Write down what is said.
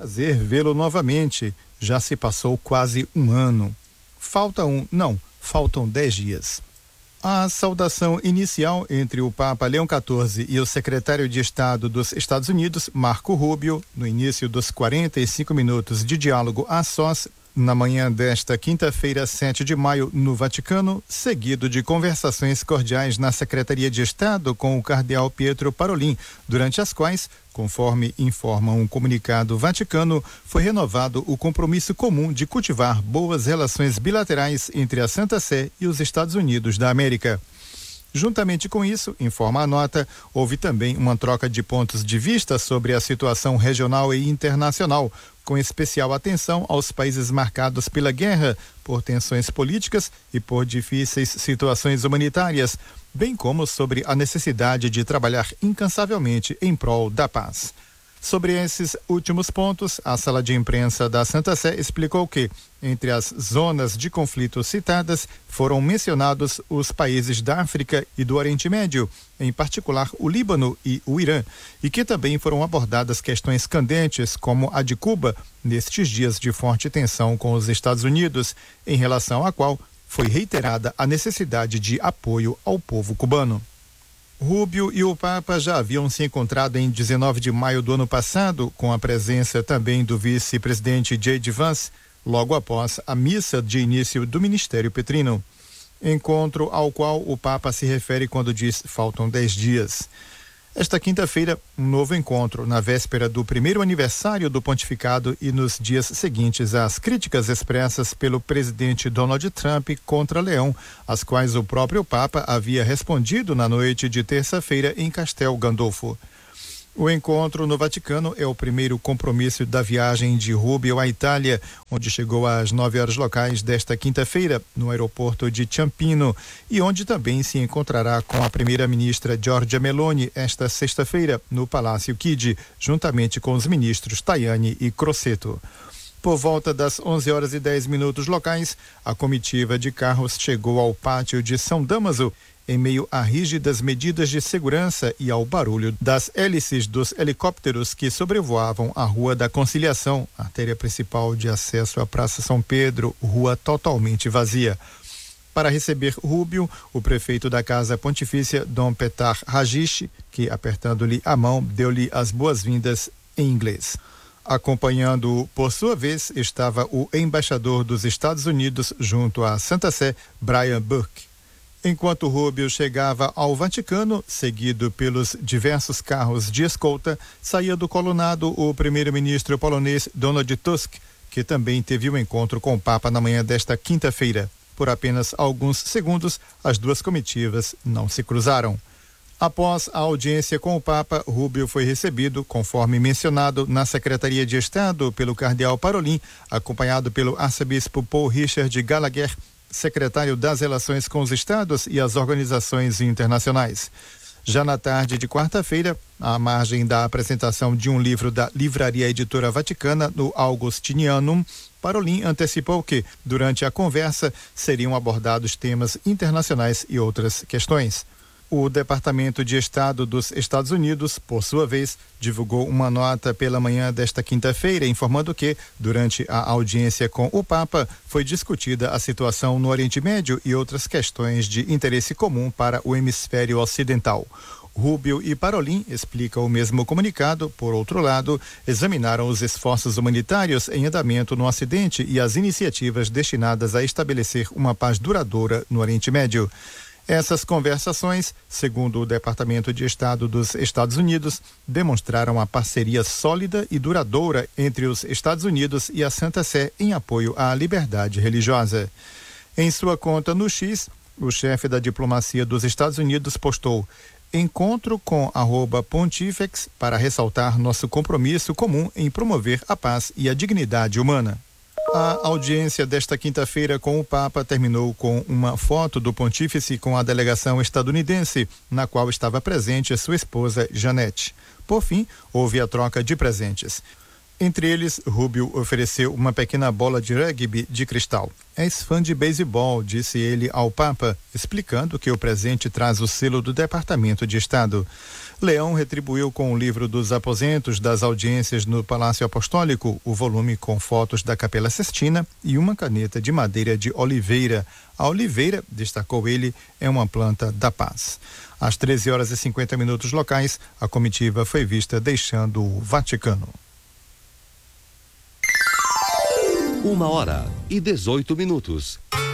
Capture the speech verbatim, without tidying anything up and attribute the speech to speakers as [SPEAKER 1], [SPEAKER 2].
[SPEAKER 1] prazer vê-lo novamente. Já se passou quase um ano. Falta um, não, faltam dez dias. A saudação inicial entre o Papa Leão quatorze e o secretário de Estado dos Estados Unidos, Marco Rubio, no início dos quarenta e cinco minutos de diálogo a sós, na manhã desta quinta-feira, sete de maio, no Vaticano, seguido de conversações cordiais na Secretaria de Estado com o cardeal Pietro Parolin, durante as quais, conforme informa um comunicado vaticano, foi renovado o compromisso comum de cultivar boas relações bilaterais entre a Santa Sé e os Estados Unidos da América. Juntamente com isso, informa a nota, houve também uma troca de pontos de vista sobre a situação regional e internacional, com especial atenção aos países marcados pela guerra, por tensões políticas e por difíceis situações humanitárias, bem como sobre a necessidade de trabalhar incansavelmente em prol da paz. Sobre esses últimos pontos, a sala de imprensa da Santa Sé explicou que, entre as zonas de conflito citadas, foram mencionados os países da África e do Oriente Médio, em particular o Líbano e o Irã, e que também foram abordadas questões candentes, como a de Cuba, nestes dias de forte tensão com os Estados Unidos, em relação à qual foi reiterada a necessidade de apoio ao povo cubano. Rubio e o Papa já haviam se encontrado em dezenove de maio do ano passado, com a presença também do vice-presidente J D Vance, logo após a missa de início do Ministério Petrino. Encontro ao qual o Papa se refere quando diz faltam dez dias. Esta quinta-feira, um novo encontro, na véspera do primeiro aniversário do pontificado e nos dias seguintes às críticas expressas pelo presidente Donald Trump contra Leão, às quais o próprio Papa havia respondido na noite de terça-feira em Castel Gandolfo. O encontro no Vaticano é o primeiro compromisso da viagem de Rubio à Itália, onde chegou às nove horas locais desta quinta-feira, no aeroporto de Ciampino, e onde também se encontrará com a primeira-ministra Giorgia Meloni esta sexta-feira, no Palácio Chigi, juntamente com os ministros Tajani e Crosetto. Por volta das onze horas e dez minutos locais, a comitiva de carros chegou ao pátio de São Damaso, em meio a rígidas medidas de segurança e ao barulho das hélices dos helicópteros que sobrevoavam a Rua da Conciliação, artéria principal de acesso à Praça São Pedro, rua totalmente vazia. Para receber Rubio, o prefeito da Casa Pontifícia, Dom Petar Rajic, que, apertando-lhe a mão, deu-lhe as boas-vindas em inglês. Acompanhando-o, por sua vez, estava o embaixador dos Estados Unidos junto à Santa Sé, Brian Burke. Enquanto Rubio chegava ao Vaticano, seguido pelos diversos carros de escolta, saía do colunado o primeiro-ministro polonês Donald Tusk, que também teve um encontro com o Papa na manhã desta quinta-feira. Por apenas alguns segundos, as duas comitivas não se cruzaram. Após a audiência com o Papa, Rubio foi recebido, conforme mencionado, na Secretaria de Estado pelo cardeal Parolin, acompanhado pelo arcebispo Paul Richard Gallagher, secretário das Relações com os Estados e as Organizações Internacionais. Já na tarde de quarta-feira, à margem da apresentação de um livro da Livraria Editora Vaticana, no Augustinianum, Parolin antecipou que, durante a conversa, seriam abordados temas internacionais e outras questões. O Departamento de Estado dos Estados Unidos, por sua vez, divulgou uma nota pela manhã desta quinta-feira, informando que, durante a audiência com o Papa, foi discutida a situação no Oriente Médio e outras questões de interesse comum para o hemisfério ocidental. Rubio e Parolin, explica o mesmo comunicado, por outro lado, examinaram os esforços humanitários em andamento no Ocidente e as iniciativas destinadas a estabelecer uma paz duradoura no Oriente Médio. Essas conversações, segundo o Departamento de Estado dos Estados Unidos, demonstraram a parceria sólida e duradoura entre os Estados Unidos e a Santa Sé em apoio à liberdade religiosa. Em sua conta no X, o chefe da diplomacia dos Estados Unidos postou: encontro com arroba pontifex para ressaltar nosso compromisso comum em promover a paz e a dignidade humana. A audiência desta quinta-feira com o Papa terminou com uma foto do pontífice com a delegação estadunidense, na qual estava presente sua esposa Janete. Por fim, houve a troca de presentes. Entre eles, Rubio ofereceu uma pequena bola de rugby de cristal. És fã de beisebol, disse ele ao Papa, explicando que o presente traz o selo do Departamento de Estado. Leão retribuiu com o livro dos aposentos das audiências no Palácio Apostólico, o volume com fotos da Capela Sistina e uma caneta de madeira de oliveira. A oliveira, destacou ele, é uma planta da paz. Às treze horas e cinquenta minutos locais, a comitiva foi vista deixando o Vaticano.
[SPEAKER 2] Uma hora e dezoito minutos.